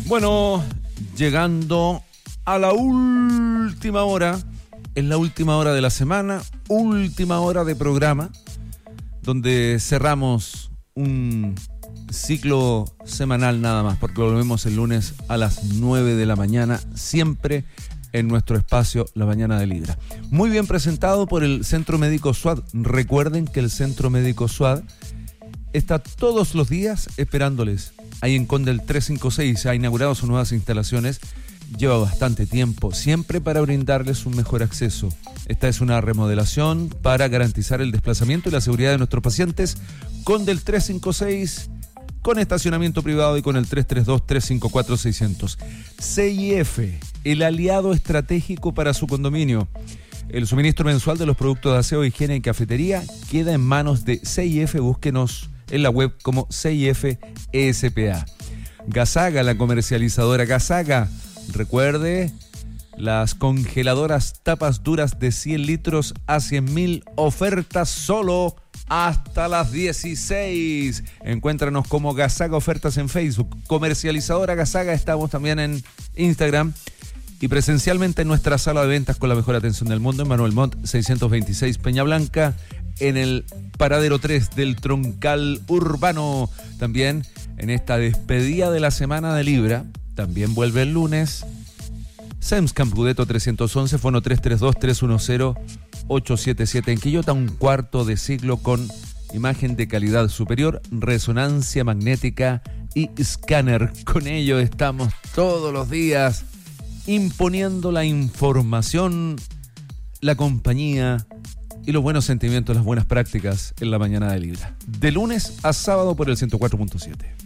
Bueno, llegando a la última hora, es la última hora de la semana, última hora de programa, donde cerramos un ciclo semanal nada más, porque volvemos el lunes a las 9 de la mañana, siempre en nuestro espacio La Mañana de Libra. Muy bien presentado por el Centro Médico SUAD. Recuerden que el Centro Médico SUAD está todos los días esperándoles. Ahí en Conde el 356 ha inaugurado sus nuevas instalaciones. Lleva bastante tiempo, siempre para brindarles un mejor acceso. Esta es una remodelación para garantizar el desplazamiento y la seguridad de nuestros pacientes. Conde el 356, con estacionamiento privado, y con el 332-354-600. CIF, el aliado estratégico para su condominio. El suministro mensual de los productos de aseo, higiene y cafetería queda en manos de CIF. Búsquenos en la web como CIF ESPA. Gasaga, la comercializadora Gasaga. Recuerde, las congeladoras tapas duras de 100 litros a 100.000, ofertas solo hasta las 16. Encuéntranos como Gasaga Ofertas en Facebook. Comercializadora Gasaga, estamos también en Instagram y presencialmente en nuestra sala de ventas con la mejor atención del mundo en Manuel Montt 626 Peña Blanca, en el paradero 3 del Troncal Urbano. También en esta despedida de la semana de Libra, también vuelve el lunes SEMS Campudeto 311, fono 332-310-877. En Quillota, un cuarto de siglo con imagen de calidad superior, resonancia magnética y escáner. Con ello estamos todos los días imponiendo la información, la compañía y los buenos sentimientos, las buenas prácticas en La Mañana de Libra. De lunes a sábado por el 104.7.